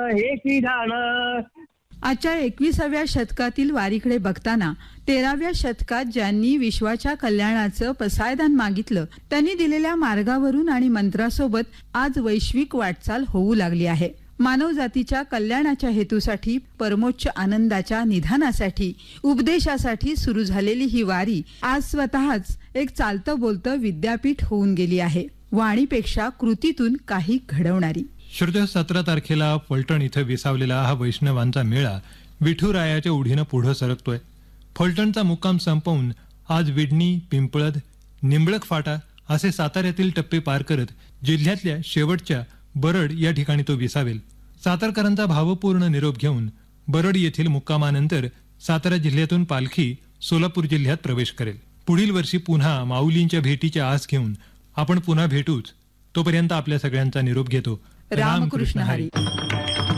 हे की ढाण. आजच्या 21व्या शतकातील वारीकडे बघताना 13व्या शतकात ज्यांनी विश्वाच्या कल्याणाचं पसायदान मागितलं त्यांनी दिलेल्या मार्गावरून आणि मंत्रासोबत आज वैश्विक वाटचाल होऊ लागली आहे. मानवजातीच्या कल्याणाच्या हेतूसाठी, परमोच्च आनंदाच्या निधानासाठी, उपदेशासाठी सुरू झालेली ही वारी आज स्वतःच एक चालतं बोलतं विद्यापीठ होऊन गेली आहे. वाणीपेक्षा कृतीतून काही घडवणारी. श्रोते, 17 तारखेला फलटण इथं विसावलेला हा वैष्णवांचा मेळा विठुरायाच्या ओढीनं पुढे सरकतोय. फलटणचा मुक्काम संपवून आज विडणी, पिंपळद, निंबळक फाटा असे साताऱ्यातील टप्पे पार करत जिल्ह्यातल्या शेवटच्या बरड या ठिकाणी तो विसावेल. सातारकरांचा भावपूर्ण निरोप घेऊन बरड येथील मुक्कामानंतर सातारा जिल्ह्यातून पालखी सोलापूर जिल्ह्यात प्रवेश करेल. पुढील वर्षी पुन्हा माऊलींच्या भेटीची आस घेऊन आपण पुन्हा भेटूच. तोपर्यंत आपल्या सगळ्यांचा निरोप घेतो. रामकृष्ण हरी.